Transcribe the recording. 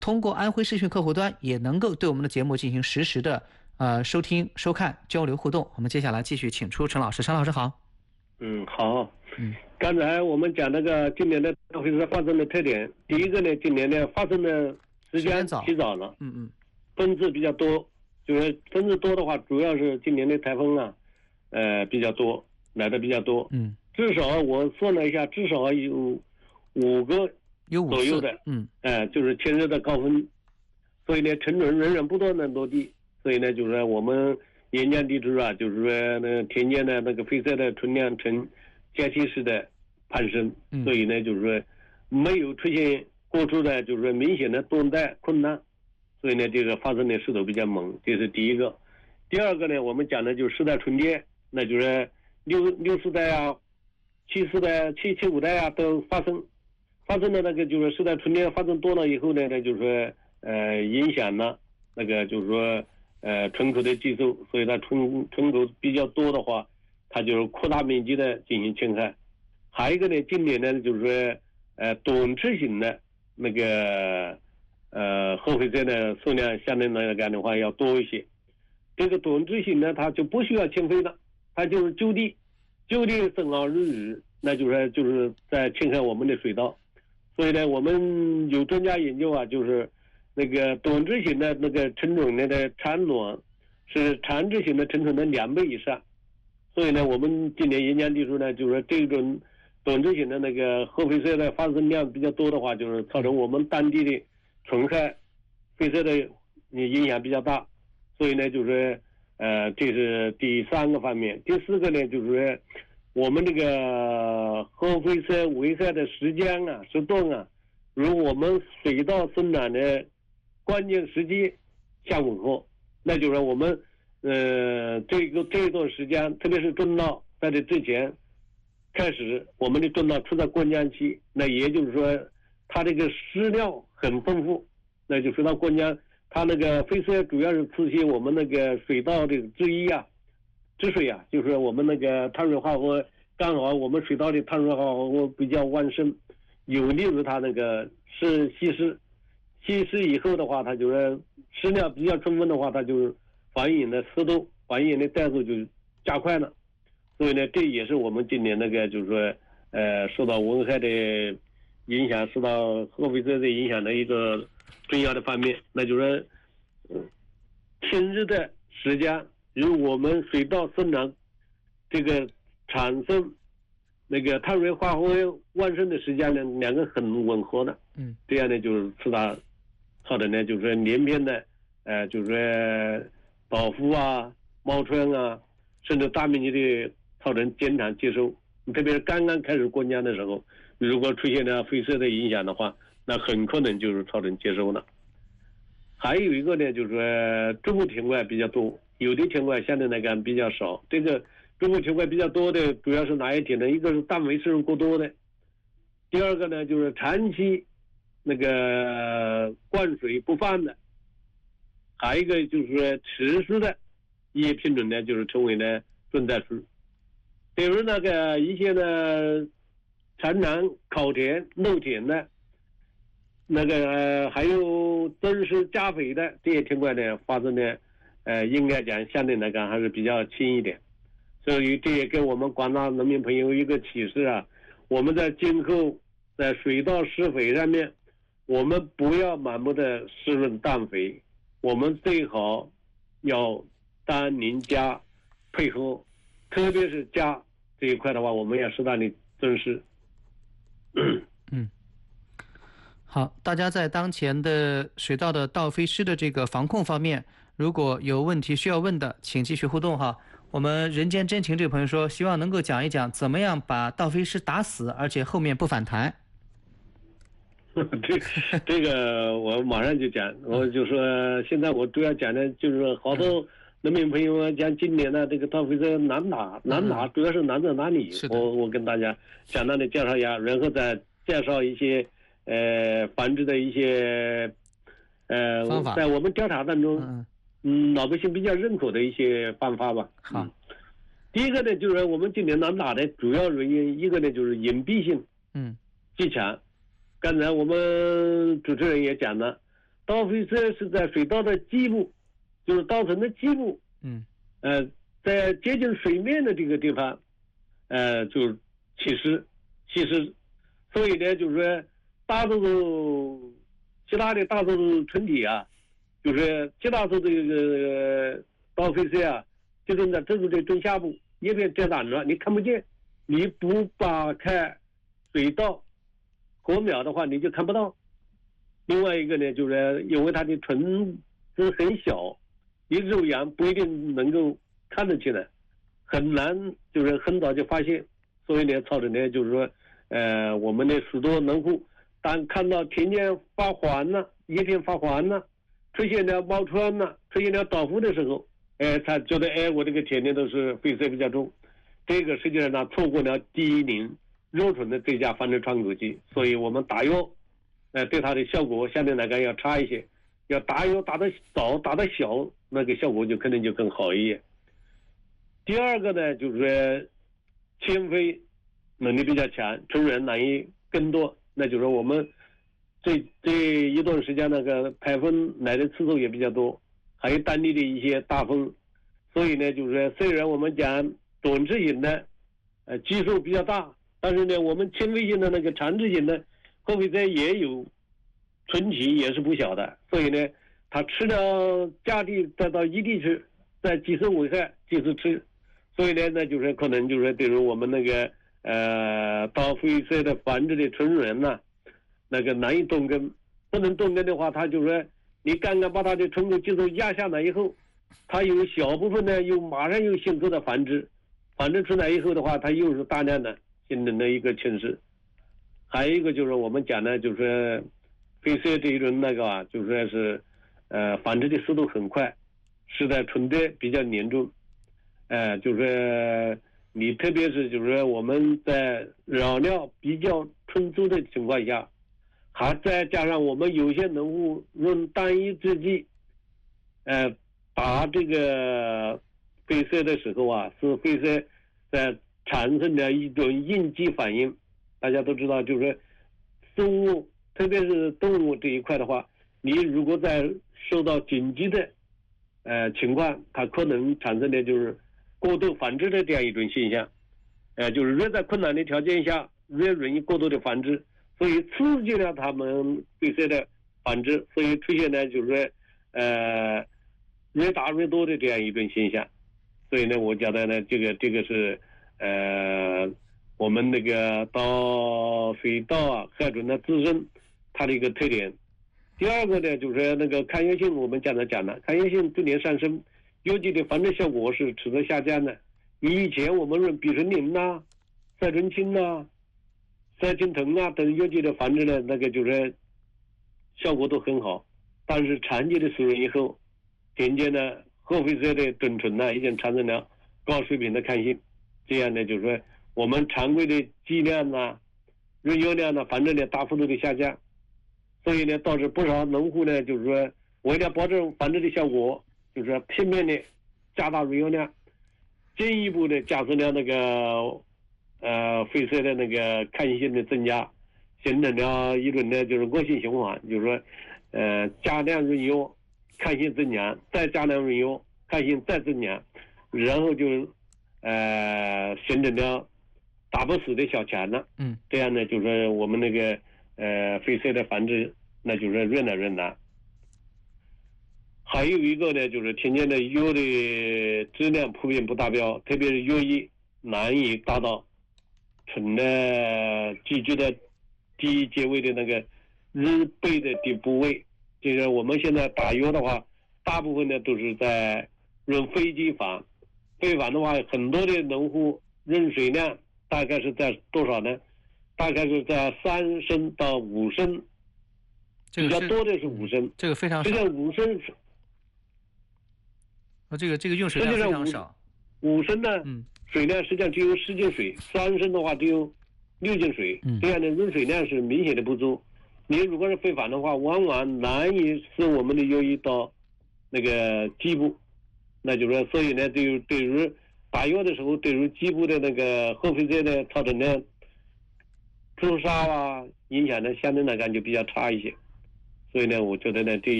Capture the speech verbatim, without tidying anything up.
通过安徽视讯客户端也能够对我们的节目进行实时的呃收听、收看、交流互动。我们接下来继续请出陈老师，陈老师好。 嗯，好。 嗯， 刚才我们讲那个今年的大飞车发生的特点，第一个呢，今年呢发生的时间提早了， 嗯嗯， 分次比较多，就是分次多的话，主要是今年的台风啊，呃比较多，来的比较多， 嗯， 至少我算了一下，至少有五个左右的， 嗯， 呃，就是前日的高峰，所以呢，沉船仍然不断的落地，所以呢，就是我们沿江地区啊，就是说那田间的那个飞色的存量呈间歇式的攀升， 嗯， 所以呢，就是说没有出现过处的，就是说明显的断带困难，所以呢，这个发生的势头比较猛，这是第一个。第二个呢，我们讲的就是世代重叠，那就是六六四代啊、七四代、七七五代啊都发生，发生的那个就是世代重叠发生多了以后呢，那就是说呃影响了那个就是说呃村口的寄收，所以它村村口比较多的话，它就是扩大面积的进行侵害。还有一个呢，今年呢就是说呃短车型的那个呃后备车的数量相对来讲的话要多一些。这个短车型呢，它就不需要清飞了，它就是就地就地生熬日语，那就是说就是在侵害我们的水稻。所以呢，我们有专家研究啊，就是那个短车型的那个成种的的产卵是长车型的成种的两倍以上。所以呢，我们今年沿江地区呢，就是说这种短车型的那个后飞色的发生量比较多的话，就是造成我们当地的虫害飞色的影响比较大。所以呢，就是说呃，这是第三个方面。第四个呢，就是说我们这个后飞色围塞的时间啊、时段啊，与我们水稻生长的关键时机相吻合，那就是说我们呃这个这一段时间，特别是种稻在这之前开始，我们的种稻处在灌浆期，那也就是说它这个湿料很丰富，那就说到灌浆。它那个飞色主要是刺激我们那个水稻的汁液啊、汁水啊，就是我们那个碳水化合物，刚好我们水稻的碳水化合物比较旺盛，有利于它那个是稀释，稀释以后的话，它就是湿料比较充分的话，它就是繁衍的速度、繁衍的代数就加快了。所以呢，这也是我们今年那个就是说，呃，受到蚊害的影响，受到后飞色的影响的一个重要的方面，那就是说天日的时间与我们水稻生长这个产生那个碳水化合物旺盛的时间呢，两个很吻合的。 嗯， 这样呢，就是使它造成呢，就是说连篇的，呃，就是说倒伏啊、冒春啊，甚至大面积的造成减产接收。特别是刚刚开始灌浆的时候，如果出现了飞色的影响的话，那很可能就是造成接收了。还有一个呢，就是说中部田块比较多，有的田块相对来讲比较少。这个中部田块比较多的主要是哪一点呢？一个是氮肥摄入过多的，第二个呢就是长期那个灌水不放的，还有一个就是说持续的一些品种呢，就是称为呢重灾区。比如那个一些呢常常烤田、漏田的。那个、呃、还有增施加肥的这些田块呢，发生的呃，应该讲相对来讲还是比较轻一点，所以这也给我们广大农民朋友一个启示啊，我们在今后在水稻施肥上面，我们不要盲目的施润氮肥，我们最好要单宁加配合，特别是加这一块的话，我们要适当的增施。 嗯。好，大家在当前的水稻的稻飞湿的这个防控方面，如果有问题需要问的，请继续互动哈。我们人间真情这位朋友说，希望能够讲一讲怎么样把稻飞湿打死，而且后面不反弹。 这这个我马上就讲，我就说现在我主要讲的就是好多农民朋友讲今年的这个稻飞湿难打，难打主要是难在哪里？我我跟大家简单的介绍一下，然后再介绍一些。呃，繁殖的一些呃方法， 在我们调查当中，嗯, 嗯，老百姓比较认可的一些办法吧。 好， 嗯、第一个呢，就是我们今年难打的主要原因，一个呢就是隐蔽性， 嗯， 极强。刚才我们主持人也讲了， 岛灰色是在水稻的基部，就是稻层的基部， 嗯， 呃，在接近水面的这个地方，呃，就起湿，起湿，所以呢，就是说大多数其他的大多数村体啊，就是其他的这个岛灰色啊，集中在这个的中下部，叶片遮挡了，你看不见，你不扒开水稻禾苗的话，你就看不到。另外一个呢，就是因为它的唇子很小，你肉眼不一定能够看得起来，很难就是很早就发现，所以呢，造成呢就是说，呃，我们的许多农户当看到田间发黄了，叶片发黄了，出现了冒川了，出现了倒伏的时候，哎，他觉得哎，我这个田里都是灰色比较重，这个实际上呢错过了第一年肉醇的最佳繁殖窗口期，所以我们打药。呃，对它的效果相对来讲要差一些，要打药打得早打得小，那个效果就可能就更好一些。第二个呢，就是说迁飞能力比较强，成人难以更多，那就是说我们这这一段时间那个台风来的次数也比较多，还有当地的一些大风，所以呢，就是说虽然我们讲短质型的呃基数比较大，但是呢，我们迁飞型的那个长质型的。后肥色也有存期也是不小的，所以呢，它吃了家地再到异地去，再寄生危害继续吃，所以呢，那就是可能就是对于我们那个呃岛灰色的繁殖的成人呐、啊，那个难以动根，不能动根的话，它就是说你刚刚把它的成功技术压下来以后，它有小部分呢又马上又迅速的繁殖，繁殖出来以后的话，它又是大量的形成了一个侵蚀。还有一个就是我们讲的，就是说灰色这一轮那个啊，就是说是，呃，繁殖的速度很快，是在纯的比较严重，呃，就是说你特别是就是说我们在扰料比较充足的情况下，还再加上我们有些农户用单一制剂，呃，打这个灰色的时候啊，是灰色在产生了一种应激反应。大家都知道，就是说动物，特别是动物这一块的话，你如果在受到紧急的呃情况，它可能产生的就是过度繁殖的这样一种现象，呃，就是越在困难的条件下，越容易过度的繁殖，所以刺激了它们灰色的繁殖，所以出现呢就是说呃越打越多的这样一种现象，所以呢，我觉得呢，这个这个是呃。我们那个到水稻啊害虫的滋生，它的一个特点。第二个呢，就是那个抗药性，我们讲的讲了，抗药性逐年上升，药剂的繁殖效果是持续下降的。以前我们用吡醇林呐、赛醇清呐、赛青藤啊等药剂的繁殖呢，那个就是效果都很好，但是长期的使用以后，田间呢后肥色的种醇呢已经产生了高水平的抗性，这样呢就是说。我们常规的剂量呢、用药量呢，繁殖量大幅度的下降，所以呢，导致不少农户呢，就是说，为了保证繁殖的效果，就是说片面的加大用药量，进一步的加速了那个呃灰色的那个抗性的增加，形成了一轮呢就是恶性循环，就是说，呃加量用药，抗性增强，再加量用药，抗性再增强，然后就呃形成了。打不死的小强了， 嗯， 这样呢，就是我们那个呃灰色的繁殖，那就是越来越难。还有一个呢，就是田间的药的质量普遍不达标，特别是药液难以达到纯的寄居的第一阶位的那个日背的底部位。就是我们现在打药的话，大部分呢都是在用飞机防，飞防的话，很多的农户用水量。大概是在多少呢？大概是在三升到五升，比较多的是五升。 这个非常少。 实际上五升， 呃，这个这个用水量非常少。 五升呢， 嗯， 水量实际上只有十斤水，三升的话只有六斤水， 嗯， 这样的用水量是明显的不足。你如果是非法的话，往往难以使我们的药液到那个基部，那就是说，所以呢，对于对于。打药的时候，对于基部的那个后肥色的造成的蛀杀啊，影响呢相对来讲就比较差一些。所以呢，我觉得呢，这